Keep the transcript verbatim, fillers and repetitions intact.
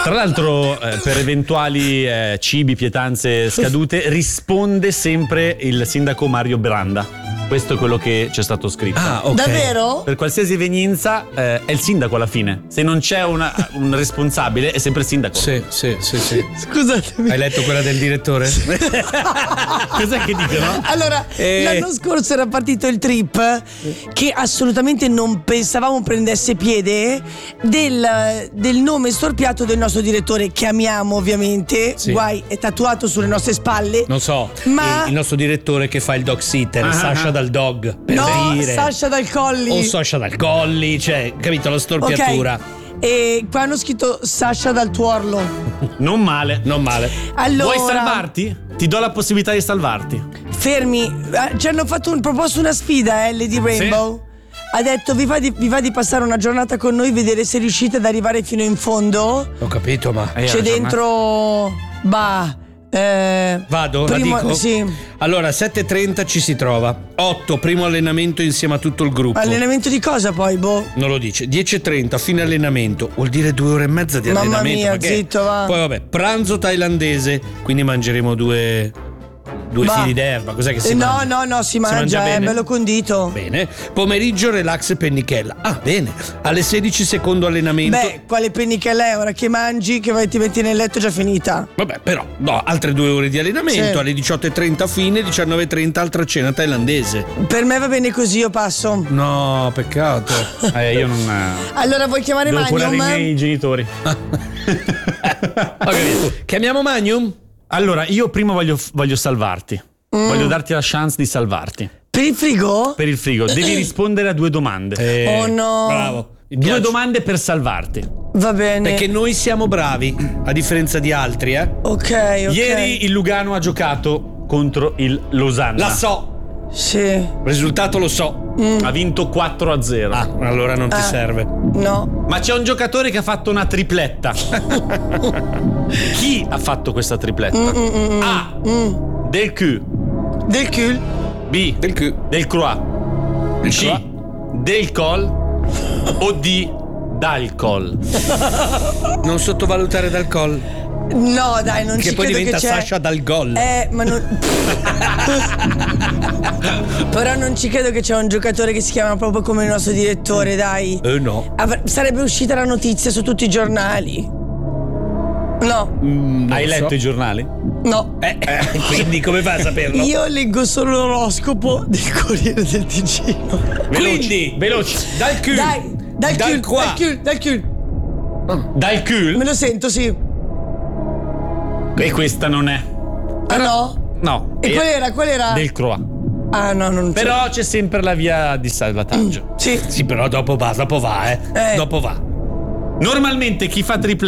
Tra l'altro, eh, per eventuali eh, cibi, pietanze scadute, risponde sempre il sindaco Mario Branda. Questo è quello che c'è stato scritto. Ah, ok. Davvero? Per qualsiasi evenienza eh, è il sindaco alla fine. Se non c'è una, un responsabile, è sempre il sindaco. Sì, sì, sì, sì. Scusatemi. Hai letto quella del direttore? Cos'è che dicono? Allora, Eh. l'anno scorso era partito il trip che assolutamente non pensavamo prendesse piede del, del nome storpiato del nostro direttore, che amiamo ovviamente. Sì. Guai, è tatuato sulle nostre spalle. Non so, Ma- il, il nostro direttore che fa il dog sitter, Ah. Sasha dal dog, per No, dire. Sasha dal Colli. O Sasha dal colli, cioè, capito, la storpiatura. Ok. E qua hanno scritto Sasha dal tuorlo. Non male. Non male. Allora, Vuoi salvarti? Ti do la possibilità di salvarti. fermi, eh, ci hanno fatto un, proposto una sfida, eh, Lady Rainbow. Ha detto vi va, di, vi va di passare una giornata con noi, vedere se riuscite ad arrivare fino in fondo. Ho capito, ma Eh, C'è la giornata- dentro bah eh, vado, primo- la dico? Sì. Allora, sette e trenta ci si trova. otto, primo allenamento insieme a tutto il gruppo. Allenamento di cosa poi, boh? Non lo dice. dieci e trenta, fine allenamento. Vuol dire due ore e mezza di Mamma allenamento. mia, ma che è? zitto, va. Poi vabbè, pranzo thailandese. Quindi mangeremo due Due Va. fili d'erba. Cos'è che si Eh, no, mangia? no, no, si mangia, è bene? bello condito. Bene. Pomeriggio relax e pennichella. Ah, bene. Alle sedici secondo allenamento. Beh, quale pennichella è? Ora che mangi, che vai, ti metti nel letto è già finita. Vabbè, però, no, altre due ore di allenamento. Sì. Alle diciotto e trenta fine, diciannove e trenta altra cena thailandese. Per me va bene così, io passo. No, peccato. Eh, io non. Allora, vuoi chiamare Devo curare i Magnum? miei genitori. Ho capito. Chiamiamo Magnum? Allora, io prima voglio, voglio salvarti. Mm. Voglio darti la chance di salvarti. Per il frigo? Per il frigo, devi rispondere a due domande. Eh, Oh, no. Bravo. Mi Due piace. domande per salvarti. Va bene. Perché noi siamo bravi, a differenza di altri, eh. Ok, ok. Ieri il Lugano ha giocato contro il Losanna. La so. Sì. Il risultato lo so. Ha vinto quattro a zero. Ah, allora non ti Ah. serve. No. Ma c'è un giocatore che ha fatto una tripletta. Chi ha fatto questa tripletta? Mm, A. Del Q. Del cul. B. Del Q. Del Croix. Del C. Croix. Del Col. O D. Dal Col. Non sottovalutare dal col. No, dai, non Che ci poi credo diventa che c'è. Sasha dal gol. Eh, ma non. Però non ci credo che c'è un giocatore che si chiama proprio come il nostro direttore, dai. Eh no. Avre- sarebbe uscita la notizia su tutti i giornali. No, Mm, non Hai so. letto i giornali? no. Eh, eh, quindi come fai a saperlo? Io leggo solo l'oroscopo del Corriere del Ticino. Quindi, Veloci. dal Q. Dai, dal, Dal cul, qua. dal cul, dal cul. Dal Cul? Me lo sento, sì. E questa non è. Ah no? No. E è qual era? Qual era? Del Croix. Ah no, non c'è. Però c'è sempre la via di salvataggio. Sì. Sì, però dopo va, dopo va, eh. Eh. Dopo va. Normalmente chi fa tripletta